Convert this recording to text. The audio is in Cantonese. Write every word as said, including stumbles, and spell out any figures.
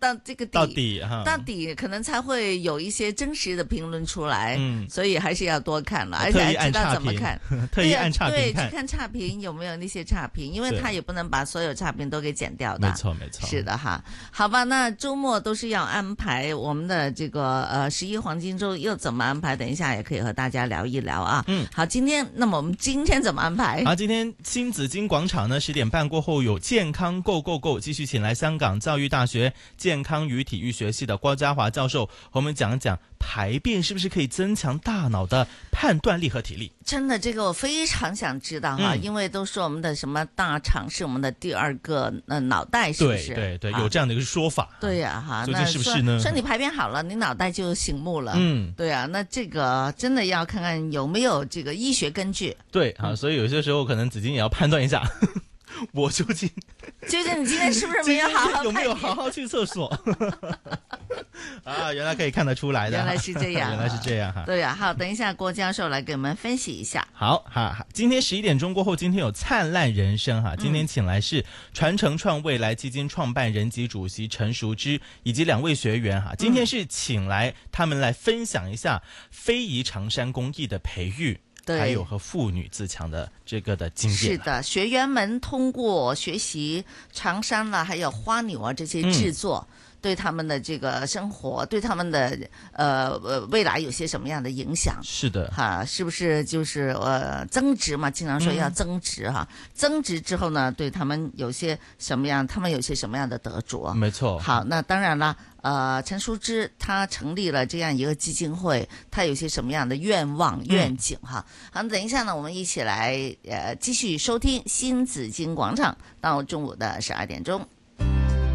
到这个底， 到底哈， 到底可能才會有一些真實的評論出來。嗯，所以還是要多看了，而且還知道怎麼看， 特意按差評看， 對，去看差評有沒有那些差評，因為他也不能把所有差評都給剪掉的。 沒錯，沒錯， 是的哈。好吧，那周末都是要安排我們的這個呃十一黃金周又怎麼安排？等一下也可以和大家聊一聊啊。嗯，好，今天那麼我們今天怎麼安排？ 好，今天新紫荊廣場呢十點半過後有健康 Go Go Go， 繼續請來香港教育大學健康與體育學系的郭家華教授和我們講講排便是不是可以增強大腦的判斷力和體力。 真的，這個我非常想知道哈、嗯，因為都說我們的什麼大腸是我們的第二個呃腦袋，是不是？ 對對對，有這樣的一個說法。 對呀、啊，哈， 究竟是不是呢？ 說你排便好了，你腦袋就醒目了。 嗯， 對啊，那這個真的要看看有沒有這個醫學根據。 對啊，所以有些時候可能紫荊也要判斷一下。我究竟究竟你今天是不是沒有好好有沒有好好去廁所啊？原來可以看得出來的， 原來是這樣， 原來是這樣哈。 對啊，好，等一下郭教授來給我們分析一下。 好哈，今天十一點鐘過後，今天有燦爛人生哈。今天請來是傳承創未來基金創辦人及主席陳淑芝以及兩位學員哈。今天是請來他們來分享一下非遺長衫工藝的培育。對，還有和婦女自強的這個的經驗。 是的，學員們通過學習長衫啦，還有花紐啊這些製作，嗯、對他們的這個生活，對他們的呃未來有些什麼樣的影響？ 是的， 哈，是不是就是呃增值嘛？經常說要增值哈、嗯，增值之後呢，對他們有些什麼樣？他們有些什麼樣的得着？ 沒錯。 好，那當然啦。呃，陳淑芝他成立了這樣一個基金會，他有些什麼樣的願望、願景哈？好，等一下呢，我們一起來呃繼續收聽新紫荊廣場到中午的十二點鐘。